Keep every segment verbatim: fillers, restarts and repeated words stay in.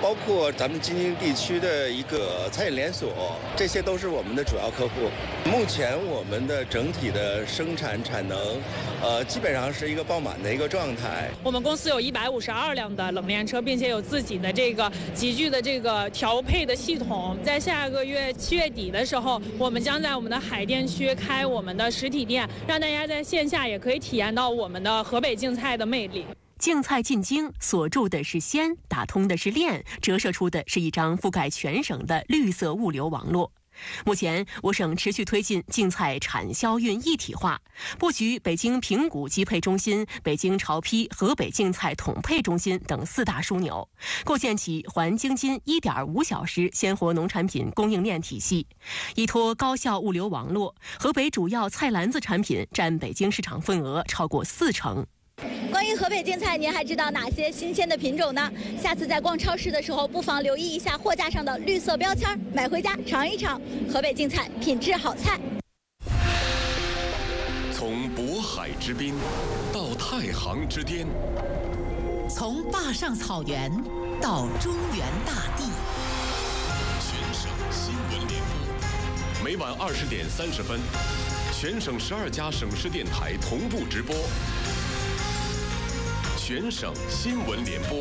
包括咱们京津地区的一个餐饮连锁，这些都是我们的主要客户。目前我们的整体的生产产能，呃，基本上是一个爆满的一个状态。 我们公司有一百五十二辆的冷链车，并且有自己的这个集聚的这个调配的系统。在下个月七月底的时候，我们将在我们的海淀区开我们的实体店，让大家在线下也可以体验到我们的河北竞菜的魅力。 竞菜进京锁住的是先，打通的是链，折射出的是一张覆盖全省的绿色物流网络。目前，我省持续推进竞菜产销运一体化，布局北京平谷集配中心、北京潮批、河北竞菜统配中心等四大枢纽，构建起环京津一点五小时鲜活农产品供应链体系。依托高效物流网络，河北主要菜篮子产品占北京市场份额超过四成。 关于河北竞菜，您还知道哪些新鲜的品种呢？下次在逛超市的时候，不妨留意一下货架上的绿色标签，买回家尝一尝。河北竞菜，品质好菜。 从渤海之滨到太行之巅， 从坝上草原到中原大地， 全省新闻联播，每晚二十点三十分，全省十二家省市电台同步直播。全省新闻联播。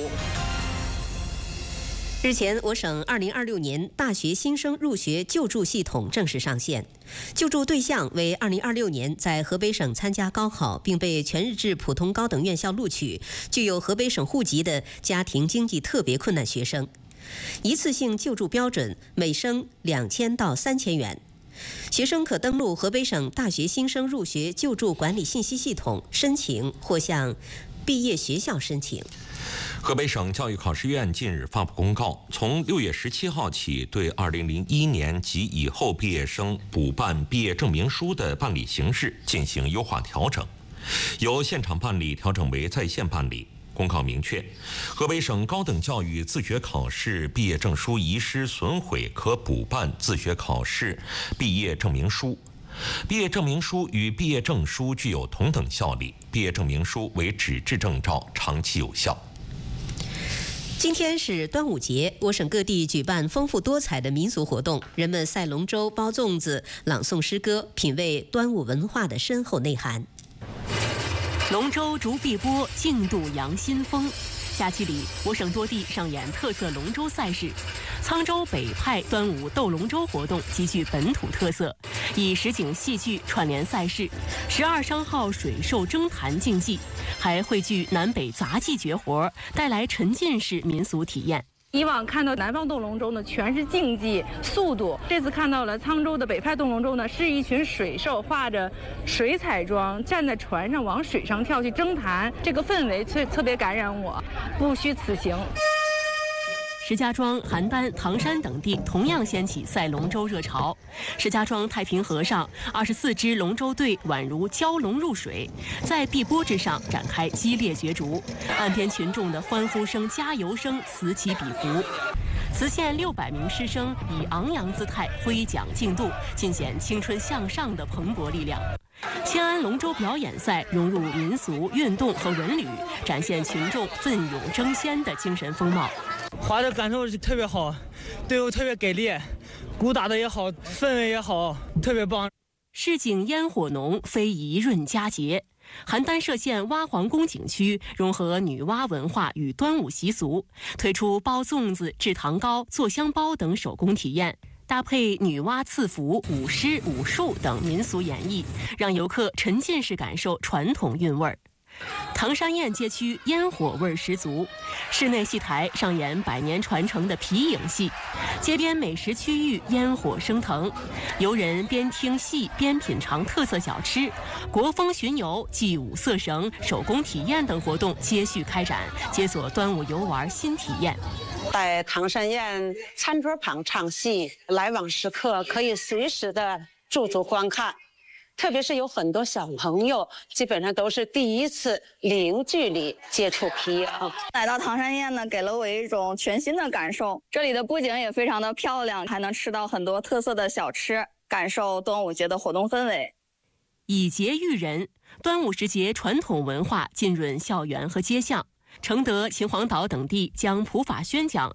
日前，我省二零二六年大学新生入学救助系统正式上线，救助对象为二零二六年在河北省参加高考并被全日制普通高等院校录取、具有河北省户籍的家庭经济特别困难学生。一次性救助标准每生两千到三千元。学生可登录河北省大学新生入学救助管理信息系统申请，或向毕业学校申请。 河北省教育考试院近日发布公告，从六月十七号起，对二零零一年及以后毕业生补办毕业证明书的办理形式进行优化调整，由现场办理调整为在线办理。公告明确，河北省高等教育自学考试毕业证书遗失损毁可补办自学考试毕业证明书。毕业证明书与毕业证书具有同等效力，毕业证明书为纸质证照，长期有效。 今天是端午节，我省各地举办丰富多彩的民俗活动，人们赛龙舟、包粽子、朗诵诗歌，品味端午文化的深厚内涵。 龙舟逐碧波，竞渡扬新风。假期里，我省多地上演特色龙舟赛事。沧州北派端午斗龙舟活动极具本土特色，以实景戏剧串联赛事，十二商号水兽争谈竞技，还汇聚南北杂技绝活，带来沉浸式民俗体验。 以往看到南方斗龙舟呢，全是竞技速度。这次看到了沧州的北派斗龙舟呢，是一群水兽画着水彩妆，站在船上往水上跳去争谈，这个氛围特特别感染我，不虚此行。 石家庄、邯郸、唐山等地同样掀起赛龙舟热潮。石家庄太平河上，二十四支龙舟队宛如蛟龙入水，在碧波之上展开激烈角逐，岸边群众的欢呼声、加油声此起彼伏。磁县六百名师生以昂扬姿态挥桨竞渡，尽显青春向上的蓬勃力量。迁安龙舟表演赛融入民俗、运动和文旅，展现群众奋勇争先的精神风貌。 滑的感受特别好，队伍特别给力，鼓打的也好，氛围也好，特别棒。 市井烟火浓，非遗润佳节。邯郸歙县蛙皇宫景区融合女娲文化与端午习俗，推出包粽子、制糖糕、做香包等手工体验，搭配女娲赐福、舞狮、武术等民俗演绎，让游客沉浸式感受传统韵味儿。唐山堰街区烟火味十足，室内戏台上演百年传承的皮影戏，街边美食区域烟火升腾，游人边听戏边品尝特色小吃，国风巡游、祭舞色绳、手工体验等活动接续开展，解锁端午游玩新体验。 在唐山堰餐桌旁唱戏，来往时刻可以随时的驻足观看。特别是有很多小朋友，基本上都是第一次零距离接触皮影。 来到唐山堰呢，给了我一种全新的感受。这里的布景也非常的漂亮，还能吃到很多特色的小吃，感受端午节的活动氛围。 以节育人，端午时节传统文化浸润校园和街巷。承德、秦皇岛等地将普法宣讲